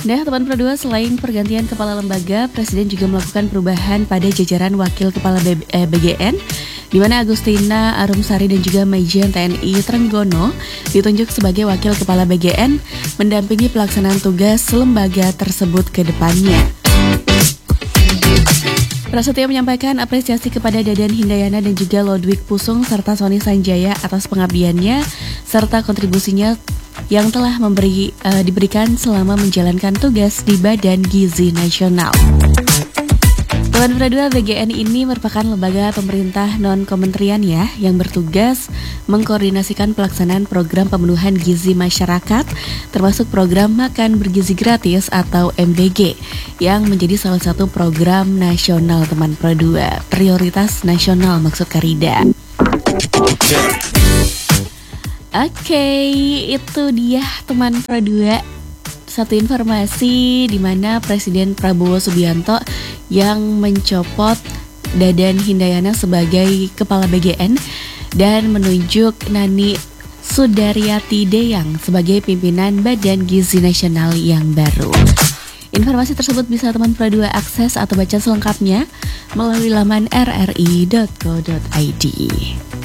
Nah, teman Pro2, selain pergantian kepala lembaga, Presiden juga melakukan perubahan pada jajaran wakil kepala BGN, di mana Agustina Arumsari dan juga Majen TNI Trenggono ditunjuk sebagai wakil kepala BGN mendampingi pelaksanaan tugas lembaga tersebut ke depannya. Prasetyo menyampaikan apresiasi kepada Dadan Hindayana dan juga Lodwig Pusung serta Sony Sanjaya atas pengabdiannya serta kontribusinya yang telah diberikan selama menjalankan tugas di Badan Gizi Nasional. Teman Pro2, BGN ini merupakan lembaga pemerintah non-kementerian yang bertugas mengkoordinasikan pelaksanaan program pemenuhan gizi masyarakat, termasuk program makan bergizi gratis atau MBG, yang menjadi salah satu program nasional teman Pro2, prioritas nasional maksud Karida. Oke, itu dia teman Pro2, satu informasi di mana Presiden Prabowo Subianto yang mencopot Dadan Hindayana sebagai kepala BGN dan menunjuk Nani Sudaryati Deyang sebagai pimpinan Badan Gizi Nasional yang baru. Informasi tersebut bisa teman Pro2 akses atau baca selengkapnya melalui laman rri.co.id.